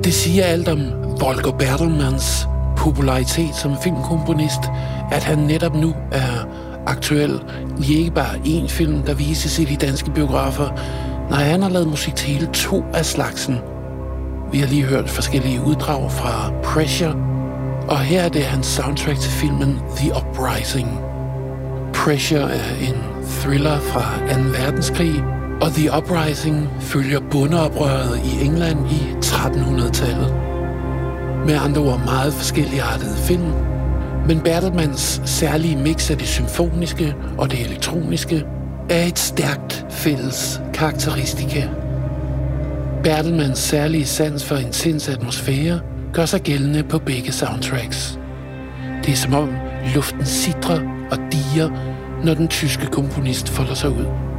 Det siger alt om Volker Bertelmanns popularitet som filmkomponist, at han netop nu er aktuel i ikke bare én film, der vises i de danske biografer. Nej, han har lavet musik til hele 2 af slagsen. Vi har lige hørt forskellige uddrag fra Pressure, og her er det hans soundtrack til filmen The Uprising. Pressure er en thriller fra 2. verdenskrig, og The Uprising følger bondeoprøret i England i 1300-tallet. Med andre ord meget forskelligartede film, men Bertelmanns særlige mix af det symfoniske og det elektroniske er et stærkt fælles karakteristika. Bertelmanns særlige sans for intens atmosfære gør sig gældende på begge soundtracks. Det er som om luften sitrer og diger, når den tyske komponist folder sig ud.